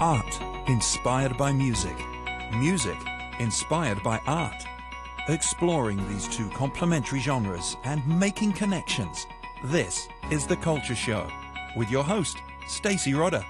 Art inspired by music. Music inspired by art. Exploring these two complementary genres and making connections. This is The Culture Show with your host, Stacey Rodder.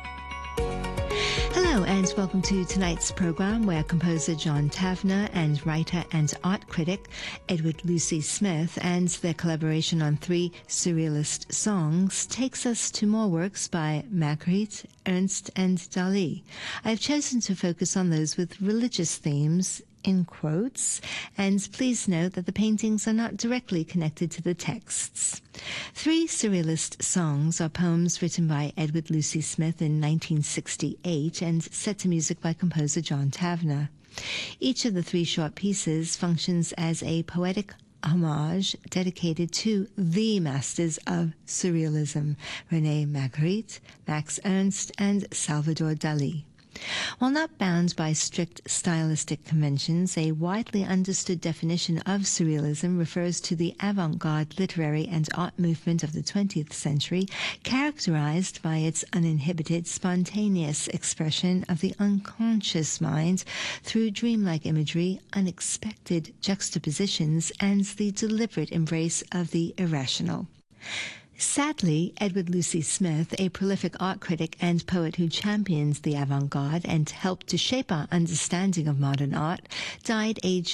Hello and welcome to tonight's program where composer John Tavener and writer and art critic Edward Lucy Smith and their collaboration on 3 surrealist songs takes us to more works by Magritte, Ernst and Dali. I've chosen to focus on those with religious themes in quotes, and please note that the paintings are not directly connected to the texts. 3 surrealist songs are poems written by Edward Lucy Smith in 1968 and set to music by composer John Tavener. Each of the 3 short pieces functions as a poetic homage dedicated to the masters of surrealism, René Magritte, Max Ernst, and Salvador Dali. While not bound by strict stylistic conventions, a widely understood definition of surrealism refers to the avant-garde literary and art movement of the 20th century, characterized by its uninhibited, spontaneous expression of the unconscious mind through dreamlike imagery, unexpected juxtapositions, and the deliberate embrace of the irrational. Sadly, Edward Lucy Smith, a prolific art critic and poet who championed the avant-garde and helped to shape our understanding of modern art, died aged